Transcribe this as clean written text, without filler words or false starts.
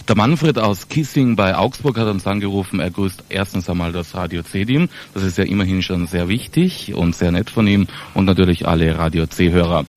Der Manfred aus Kissing bei Augsburg hat uns angerufen. Er grüßt erstens einmal das Radio C-Team. Das ist ja immerhin schon sehr wichtig und sehr nett von ihm. Und natürlich alle Radio C-Hörer.